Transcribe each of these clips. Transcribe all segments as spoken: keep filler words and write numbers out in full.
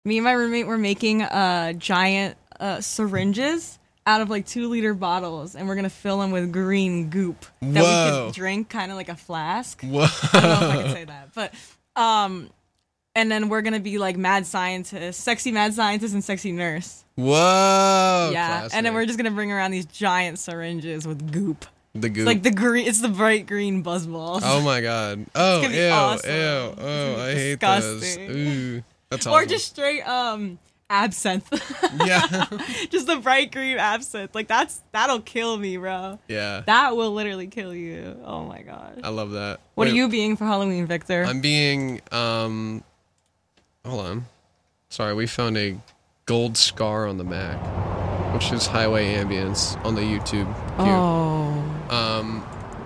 Me and my roommate were making uh, giant uh, syringes out of like two liter bottles, and we're gonna fill them with green goop that Whoa. we could drink, kind of like a flask. Whoa. I don't know if I can say that, but um, and then we're gonna be like mad scientist, sexy mad scientist, and sexy nurse. Whoa. Yeah, Classic. and then we're just gonna bring around these giant syringes with goop. The goop. It's like the green. It's the bright green buzz balls. Oh my god. Oh, gonna ew, be awesome. ew. It's Oh, gonna I be hate disgusting. those. Ooh. That's awesome. Or just straight um absinthe. Yeah. Just the bright green absinthe. Like that's that'll kill me, bro. Yeah. That will literally kill you. Oh my god. I love that. What Wait, are you being for Halloween, Victor? I'm being um hold on. Sorry, we found a gold scar on the Mac, which is highway ambience on the YouTube queue. Oh. Um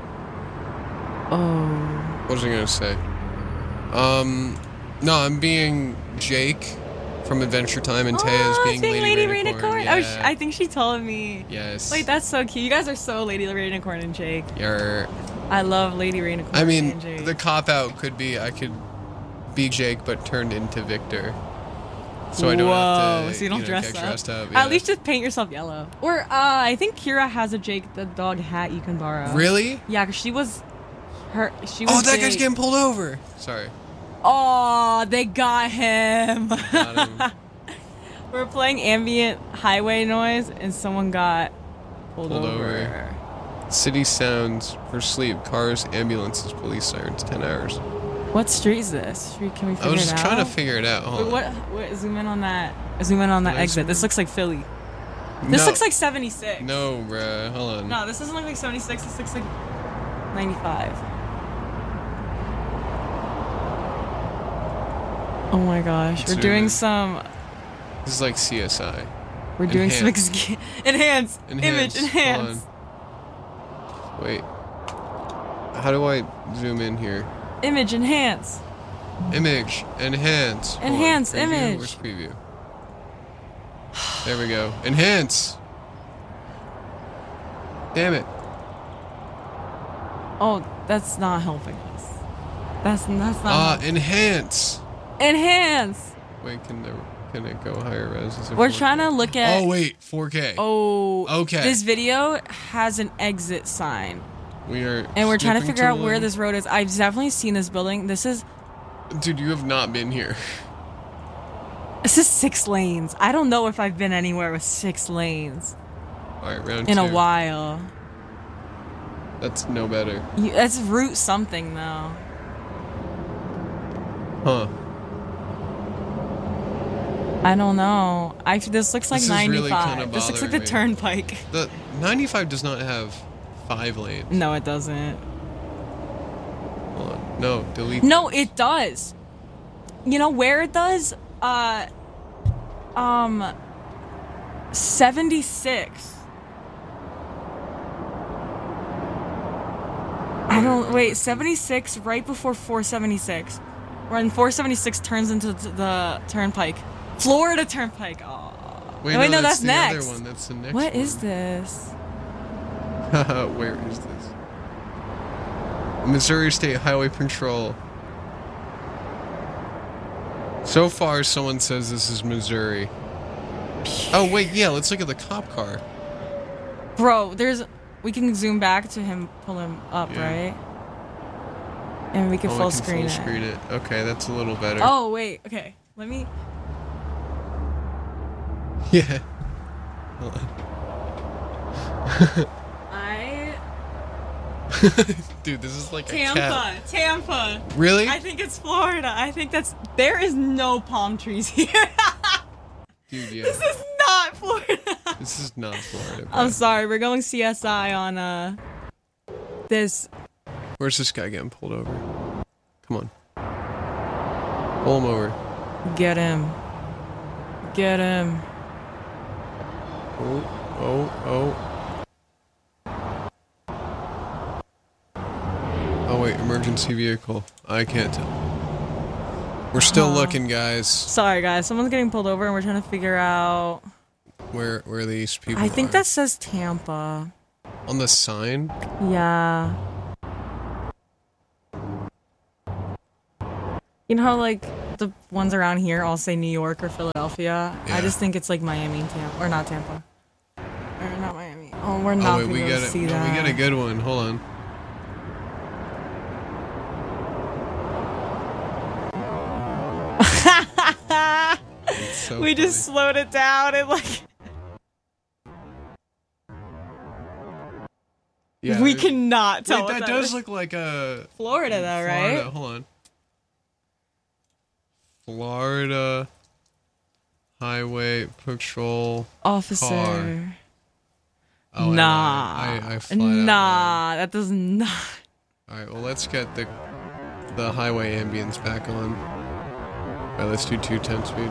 Oh. what was I gonna say? Um no, I'm being Jake from Adventure Time, and Taya's Oh, being being Lady, Lady Rainicorn. Rainicorn. Yeah. Oh, sh- I think she told me. Yes. Wait, that's so cute. You guys are so Lady Rainicorn and Jake. You're, I love Lady Rainicorn. I mean, and Jake. the cop out could be I could be Jake but turned into Victor. So I don't Whoa, have to so you don't know, dress get up. dressed up. Yeah. At least just paint yourself yellow. Or uh, I think Kira has a Jake the dog hat you can borrow. Really? Yeah, because she was her. She was. Oh, that guy's big. getting pulled over. Sorry. Oh, they got him. Got him. We're playing ambient highway noise, and someone got pulled, Pulled over. over. City sounds for sleep. Cars, ambulances, police sirens. Ten hours. What street is this? Street? Can we figure I was it just out? trying to figure it out. Hold Wait, on. what? What? Zoom in on that. Zoom in on that Can I exit. zoom This in? looks like Philly. This No. looks like seventy-six. No, bruh. Hold on. No, this doesn't look like seventy-six. This looks like ninety-five. Oh my gosh. Let's We're zoom doing in. some. This is like C S I. We're doing some. Enhance. Ex- enhance. Enhance. Image. Enhance. Hold on. Wait. How do I zoom in here? Image. Enhance. Image. Enhance. Hold on. Enhance Preview? image. Where's preview? There we go. Enhance. Damn it. Oh, that's not helping us. That's that's not. Ah, helping. enhance. Enhance. Wait, can the can it go higher res? Is it We're four K? trying to look at. Oh wait, four K. Oh. Okay. This video has an exit sign. We are. And we're trying to skipping figure out a where lane. this road is. I've definitely seen this building. This is Dude, you have not been here. this is six lanes. I don't know if I've been anywhere with six lanes All right, round in two. a while. That's no better. You, that's route something though. Huh. I don't know. I this looks like This is really ninety-five. kinda This looks like the bothering me. turnpike. The ninety-five does not have five lanes. No, it doesn't. Hold on. No, delete. No, it does. You know where it does? Uh, um, seventy-six. I don't wait. seventy-six right before four seventy-six, when four seventy-six turns into the, the turnpike, Florida Turnpike. Oh, Wait, wait, no, no, that's, the next. other one. That's the next What one. is this? Where is this? Missouri State Highway Patrol. So far, someone says this is Missouri. Oh, wait, yeah, let's look at the cop car. Bro, there's. We can zoom back to him, pull him up, Yeah. right? And we can Oh, full we can screen full it. screen it. Okay, that's a little better. Oh wait, okay. Let me. Yeah. Hold on. I. Dude, this is like a Tampa, cat. Tampa. Really? I think it's Florida. I think that's. There is no palm trees here. Dude, yeah. This is not Florida. This is not Florida. I'm bro. sorry. We're going C S I on uh. This. Where's this guy getting pulled over? Come on. Pull him over. Get him. Get him. Oh, oh, oh. Oh wait, emergency vehicle. I can't tell. We're still Oh. looking, guys. Sorry, guys. Someone's getting pulled over, and we're trying to figure out. Where where these people I think are. that says Tampa. on the sign. Yeah. You know how like the ones around here all say New York or Philadelphia? Yeah. I just think it's like Miami and Tampa. Or not Tampa. Or not Miami. Oh, we're not Oh, wait, going we to got a, see no, that. we got a good one. Hold on. It's so we funny. just slowed it down and like Yeah, we it- cannot tell Wait, what that that does is. look like a Florida though, Florida. right? Hold on. Florida Highway Patrol Officer. car. Oh, I nah. lied. I, I flat out lied. nah, that does not. All right, well, let's get the the highway ambience back on. All right, let's do two ten speed.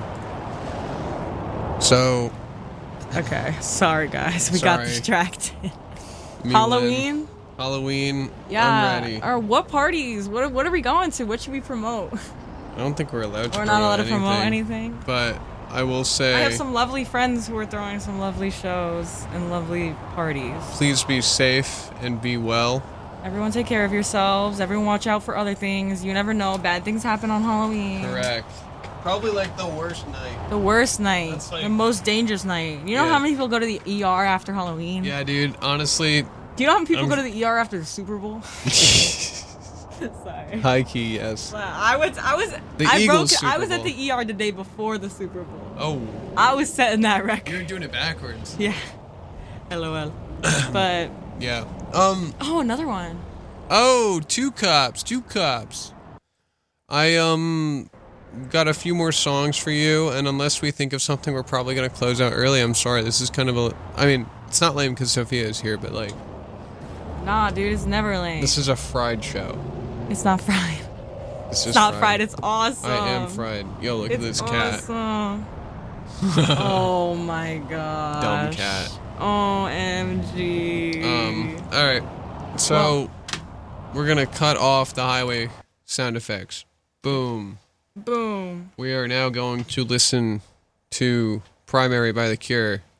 So, Okay, sorry guys, we got Sorry. distracted. me and Lynn, Halloween? Halloween. Yeah. I'm ready. Or what parties? What what are we going to? What should we promote? I don't think we're allowed to. We're not allowed to anything, promote anything. But I will say, I have some lovely friends who are throwing some lovely shows and lovely parties. please be safe and be well. Everyone take care of yourselves. Everyone watch out for other things. You never know. Bad things happen on Halloween. Correct. Probably like the worst night. The worst night. That's like- the most dangerous night. You know Yeah. how many people go to the E R after Halloween? Yeah, dude. Honestly, Do you know how many people I'm- go to the E R after the Super Bowl? Sorry. high key, yes. I was I was The I Eagles broke I Super was at Bowl. the E R the day before the Super Bowl. Oh, I was setting that record. you're doing it backwards. Yeah. LOL. But Yeah. Um. oh, another one. Oh, two cops. Two cops. I um got a few more songs for you, and unless we think of something, we're probably gonna close out early. I'm sorry. This is kind of a. I mean, it's not lame because Sophia is here, but like, Nah, dude, it's never late. this is a fried show. It's not fried. It's just It's not fried. It's awesome. I am fried. Yo, look It's at this cat. awesome. Oh my god. Dumb cat. O M G. Um. All right. So we're gonna cut off the highway sound effects. Boom. Boom. We are now going to listen to "Primary" by The Cure.